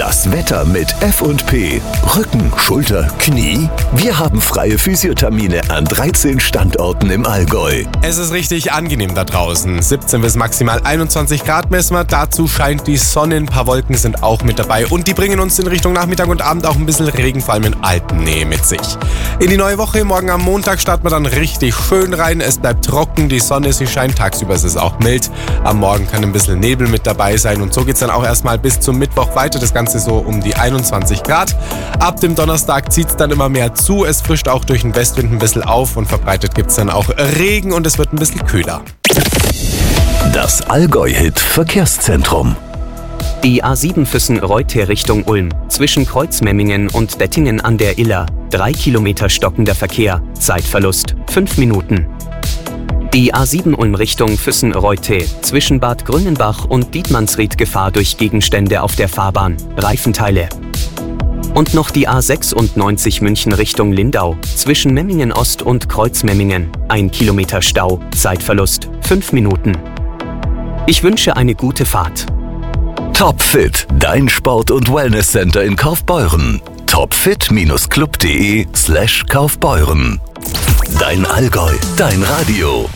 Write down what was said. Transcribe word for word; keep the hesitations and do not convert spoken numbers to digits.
Das Wetter mit F und P. Rücken, Schulter, Knie? Wir haben freie Physiothermine an dreizehn Standorten im Allgäu. Es ist richtig angenehm da draußen. siebzehn bis maximal einundzwanzig Grad messen wir. Dazu scheint die Sonne, ein paar Wolken sind auch mit dabei. Und die bringen uns in Richtung Nachmittag und Abend auch ein bisschen Regen, vor allem in Alpennähe mit sich. In die neue Woche, morgen am Montag, starten wir dann richtig schön rein. Es bleibt trocken, die Sonne, sie scheint. Tagsüber ist es auch mild. Am Morgen kann ein bisschen Nebel mit dabei sein. Und so geht es dann auch erstmal bis zum Mittwoch weiter. Das Ganze so um die einundzwanzig Grad. Ab dem Donnerstag zieht es dann immer mehr zu. Es frischt auch durch den Westwind ein bisschen auf und verbreitet gibt es dann auch Regen und es wird ein bisschen kühler. Das Allgäu-Hit Verkehrszentrum. Die A sieben Füssen-Reuter Richtung Ulm, zwischen Kreuzmemmingen und Dettingen an der Iller. Drei Kilometer stockender Verkehr, Zeitverlust fünf Minuten. Die A sieben Ulm Richtung Füssen-Reuter, zwischen Bad Grünenbach und Dietmannsried Gefahr durch Gegenstände auf der Fahrbahn, Reifenteile. Und noch die A sechsundneunzig München Richtung Lindau, zwischen Memmingen Ost und Kreuzmemmingen. Ein Kilometer Stau, Zeitverlust fünf Minuten. Ich wünsche eine gute Fahrt. Topfit, dein Sport- und Wellnesscenter in Kaufbeuren. topfit-club.de slash Kaufbeuren. Dein Allgäu, dein Radio.